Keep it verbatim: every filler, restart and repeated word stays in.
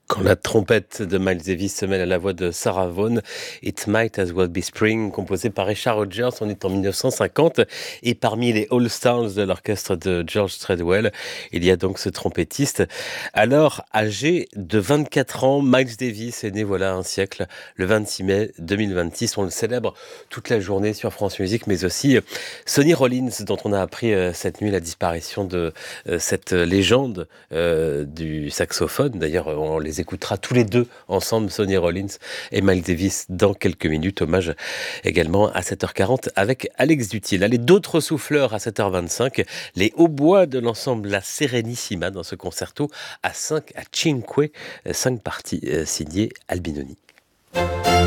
Quand la trompette de Miles Davis se mêle à la voix de Sarah Vaughan, It Might As Well Be Spring, composé par Richard Rodgers, on est en mille neuf cent cinquante, et parmi les All-Stars de l'orchestre de George Threadwell, il y a donc ce trompettiste. Alors, âgé de vingt-quatre ans, Miles Davis est né voilà un siècle, le vingt-six mai deux mille vingt-six. On le célèbre toute la journée sur France Musique, mais aussi euh, Sonny Rollins, dont on a appris euh, cette nuit la disparition de euh, cette légende euh, du saxophone. D'ailleurs, on les écoutera tous les deux ensemble, Sonny Rollins et Miles Davis, dans quelques minutes. Hommage également à sept heures quarante avec Alex Dutil. Allez, d'autres souffleurs à sept heures vingt-cinq. Les hautbois de l'ensemble La Serenissima dans ce concerto à cinq à cinque, cinq parties euh, signées Albinoni.